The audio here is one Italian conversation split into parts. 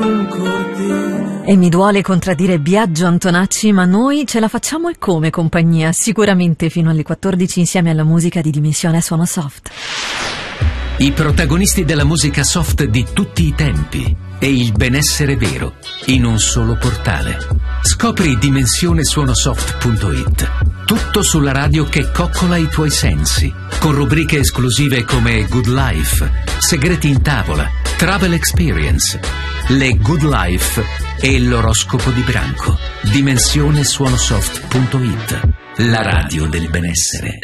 E mi duole contraddire Biagio Antonacci, ma noi ce la facciamo e come compagnia, sicuramente fino alle 14 insieme alla musica di Dimensione Suono Soft. I protagonisti della musica soft di tutti i tempi e il benessere vero in un solo portale. Scopri dimensionesuonosoft.it. Tutto sulla radio che coccola i tuoi sensi, con rubriche esclusive come Good Life, Segreti in tavola, Travel Experience, le Good Life e l'oroscopo di branco. Dimensionesuonosoft.it, la radio del benessere.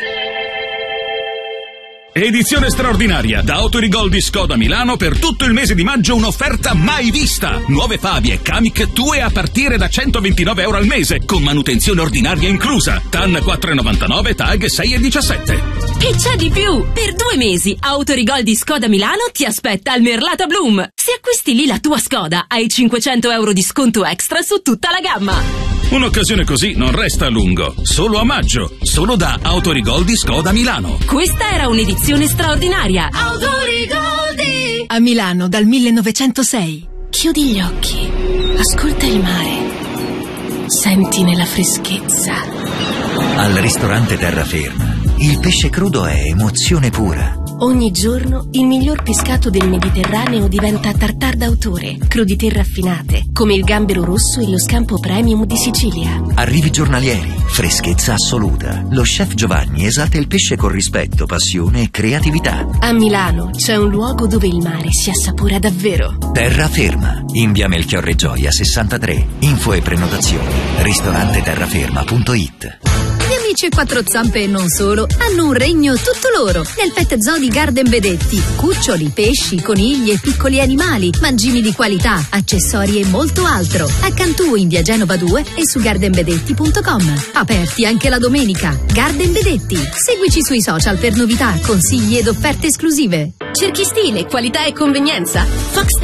Edizione straordinaria da Autorigol di Skoda Milano. Per tutto il mese di maggio un'offerta mai vista. Nuove Fabie Kamiq Tue a partire da €129 al mese, con manutenzione ordinaria inclusa. TAN 4,99, TAG 6,17. E c'è di più! Per 2 mesi Autorigol di Skoda Milano ti aspetta al Merlata Bloom. Se acquisti lì la tua Skoda hai €500 di sconto extra su tutta la gamma. Un'occasione così non resta a lungo. Solo a maggio, solo da Autorigol di Skoda Milano. Questa era un'edizione straordinaria. Autorigoldi! A Milano dal 1906. Chiudi gli occhi, ascolta il mare, senti nella freschezza. Al ristorante Terraferma il pesce crudo è emozione pura. Ogni giorno il miglior pescato del Mediterraneo diventa tartar d'autore, crudité raffinate, come il gambero rosso e lo scampo premium di Sicilia. Arrivi giornalieri, freschezza assoluta. Lo chef Giovanni esalta il pesce con rispetto, passione e creatività. A Milano c'è un luogo dove il mare si assapora davvero. Terraferma, in via Melchiorre Gioia 63. Info e prenotazioni ristoranteterraferma.it. Gli amici quattro zampe e non solo hanno un regno tutto loro nel Pet Zoo di Garden Bedetti. Cuccioli, pesci, conigli e piccoli animali, mangimi di qualità, accessori e molto altro. A Cantù in via Genova 2 e su gardenbedetti.com. Aperti anche la domenica. Garden Bedetti. Seguici sui social per novità, consigli ed offerte esclusive. Cerchi stile, qualità e convenienza? Fox